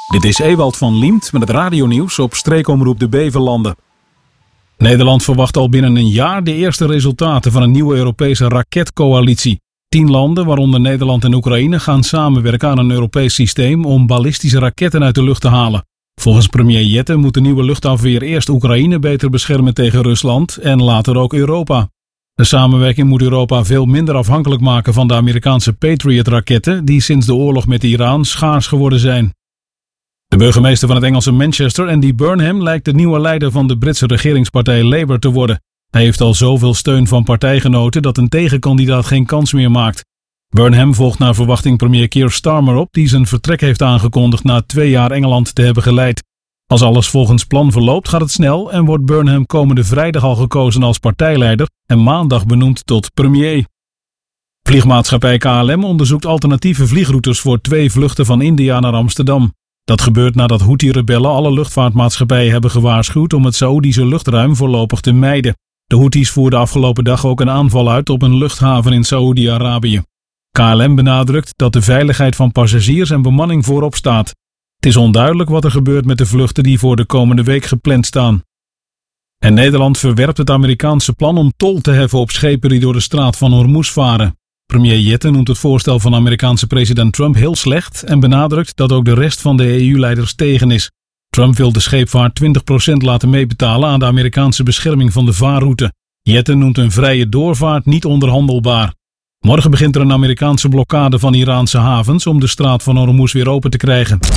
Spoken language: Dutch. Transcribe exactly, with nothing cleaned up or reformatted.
Dit is Ewald van Liemt met het radionieuws op streekomroep De Beverlanden. Nederland verwacht al binnen een jaar de eerste resultaten van een nieuwe Europese raketcoalitie. Tien landen, waaronder Nederland en Oekraïne, gaan samenwerken aan een Europees systeem om ballistische raketten uit de lucht te halen. Volgens premier Jette moet de nieuwe luchtafweer eerst Oekraïne beter beschermen tegen Rusland en later ook Europa. De samenwerking moet Europa veel minder afhankelijk maken van de Amerikaanse Patriot-raketten die sinds de oorlog met Iran schaars geworden zijn. De burgemeester van het Engelse Manchester, Andy Burnham, lijkt de nieuwe leider van de Britse regeringspartij Labour te worden. Hij heeft al zoveel steun van partijgenoten dat een tegenkandidaat geen kans meer maakt. Burnham volgt naar verwachting premier Keir Starmer op, die zijn vertrek heeft aangekondigd na twee jaar Engeland te hebben geleid. Als alles volgens plan verloopt gaat het snel en wordt Burnham komende vrijdag al gekozen als partijleider en maandag benoemd tot premier. Vliegmaatschappij K L M onderzoekt alternatieve vliegroutes voor twee vluchten van India naar Amsterdam. Dat gebeurt nadat Houthi-rebellen alle luchtvaartmaatschappijen hebben gewaarschuwd om het Saoedische luchtruim voorlopig te mijden. De Houthis voerden afgelopen dag ook een aanval uit op een luchthaven in Saoedi-Arabië. K L M benadrukt dat de veiligheid van passagiers en bemanning voorop staat. Het is onduidelijk wat er gebeurt met de vluchten die voor de komende week gepland staan. En Nederland verwerpt het Amerikaanse plan om tol te heffen op schepen die door de straat van Hormuz varen. Premier Jette noemt het voorstel van Amerikaanse president Trump heel slecht en benadrukt dat ook de rest van de E U-leiders tegen is. Trump wil de scheepvaart twintig procent laten meebetalen aan de Amerikaanse bescherming van de vaarroute. Jette noemt een vrije doorvaart niet onderhandelbaar. Morgen begint er een Amerikaanse blokkade van Iraanse havens om de straat van Hormuz weer open te krijgen.